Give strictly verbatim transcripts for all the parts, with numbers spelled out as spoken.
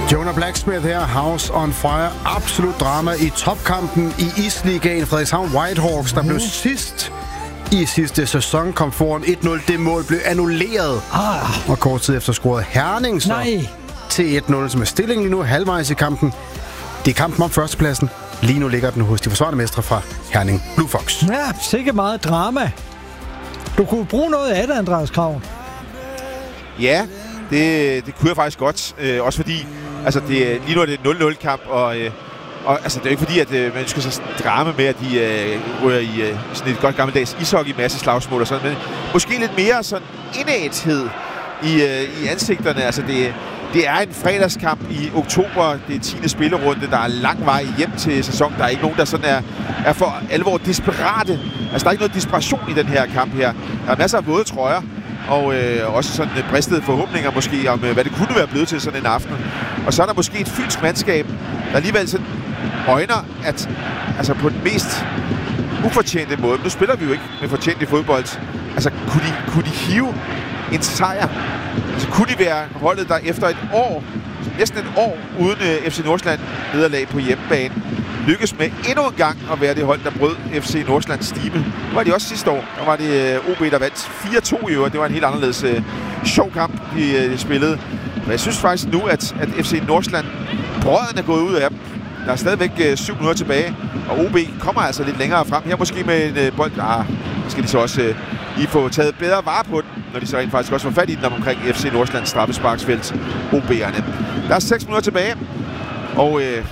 Jonah Blacksmith her, House on Fire. Absolut drama i topkampen i Isligaen. Frederikshavn Whitehawks, der blev sidst i sidste sæson, kom foran et nul. Det mål blev annulleret. Ah. Og kort tid efter scorede Herning så Nej. til et nul, som er stillingen lige nu halvvejs i kampen. Det er kampen om førstepladsen. Lige nu ligger den hos de forsvarende mestre fra Herning Blue Fox. Ja, sikkert meget drama. Du kunne bruge noget af det, Andreas Krav. Ja, det, det kunne jeg faktisk godt. Øh, også fordi, altså det, lige nu er det en nul nul kamp, og, øh, og altså, det er jo ikke fordi, at øh, man ønsker sig drama med, at de øh, rører i øh, sådan et godt gammeldags ishockey, masse slagsmål og sådan, men måske lidt mere sådan indæthed i, øh, i ansigterne. Altså det, det er en fredagskamp i oktober, det er tiende spillerunde, der er lang vej hjem til sæson. Der er ikke nogen, der sådan er, er for alvor desperate. Altså der er ikke noget desperation i den her kamp her. Der er masser af våde trøjer, og øh, også sådan bristede forhåbninger måske om, øh, hvad det kunne være blevet til sådan en aften. Og så er der måske et fynsk mandskab, der alligevel sådan øjner, at altså på den mest ufortjente måde, nu spiller vi jo ikke med fortjent i fodbold, altså kunne de, kunne de hive en sejr? Altså kunne de være holdet, der efter et år, næsten et år uden øh, F C Nordsjælland nederlag på hjemmebane, lykkes med endnu en gang at være det hold, der brød F C Nordsjællands stime. Det var de også sidste år. Der var det øh, O B, der vandt fire to i øvrigt. Det var en helt anderledes øh, sjov kamp, de øh, spillede. Men jeg synes faktisk nu, at, at F C Nordsjælland, brøden er gået ud af dem. Der er stadigvæk øh, syv minutter tilbage, og O B kommer altså lidt længere frem. Her måske med en øh, bold. Ah, skal de så også øh, lige få taget bedre vare på den, når de så rent faktisk også får fat i den omkring F C Nordsjællands straffesparksfelt, O B'erne. Der er seks minutter tilbage, og øh,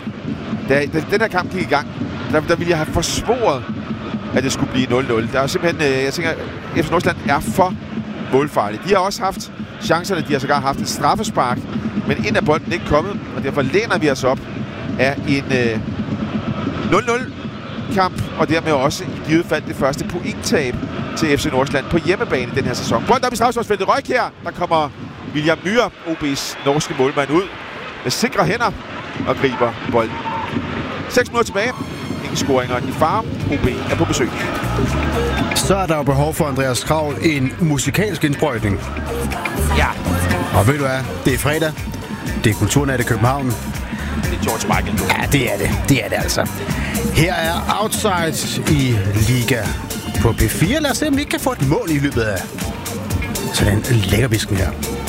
da, da den her kamp gik i gang, der, der ville jeg have forsvoret, at det skulle blive nul nul. Der er simpelthen, øh, jeg tænker, F C Nordsjælland er for målfarlig. De har også haft chancerne, de har sågar haft et straffespark, men ind er bolden ikke kommet, og derfor læner vi os op af en øh, nul nul kamp, og dermed også i givet fald det første pointtab til F C Nordsjælland på hjemmebane i den her sæson. Bolden op i straffesparksfeltet. Røg her. Der kommer William Myhre, O B's norske målmand, ud med sikre hænder og griber bolden. seks minutter tilbage. Ingen scoringer i fare. O B er på besøg. Så er der jo behov for Andreas Krav en musikalsk indsprøjtning. Ja. Og ved du hvad? Det er fredag. Det er Kulturnat i København. Det er George Michael. Ja, det er det. Det er det altså. Her er Outside i Liga på P fire. Lad os se, om vi ikke kan få et mål i løbet af sådan en lækker visken her.